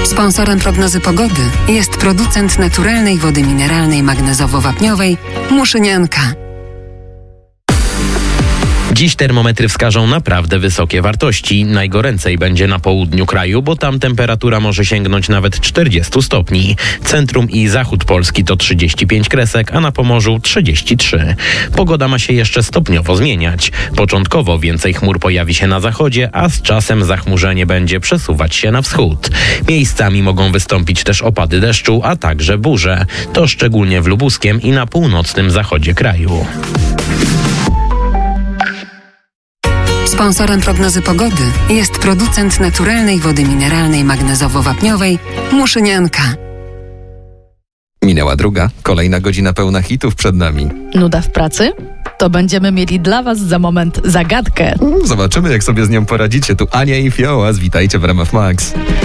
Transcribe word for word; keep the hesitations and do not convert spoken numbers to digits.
Sponsorem prognozy pogody jest producent naturalnej wody mineralnej magnezowo-wapniowej Muszynianka. Dziś termometry wskażą naprawdę wysokie wartości. Najgoręcej będzie na południu kraju, bo tam temperatura może sięgnąć nawet czterdzieści stopni. Centrum i zachód Polski to trzydzieści pięć kresek, a na Pomorzu trzydzieści trzy. Pogoda ma się jeszcze stopniowo zmieniać. Początkowo więcej chmur pojawi się na zachodzie, a z czasem zachmurzenie będzie przesuwać się na wschód. Miejscami mogą wystąpić też opady deszczu, a także burze. To szczególnie w lubuskiem i na północnym zachodzie kraju. Sponsorem prognozy pogody jest producent naturalnej wody mineralnej magnezowo-wapniowej Muszynianka. Minęła druga, kolejna godzina pełna hitów przed nami. Nuda w pracy? To będziemy mieli dla Was za moment zagadkę. Zobaczymy, jak sobie z nią poradzicie. Tu Ania i Fiołas, witajcie w R M F Max.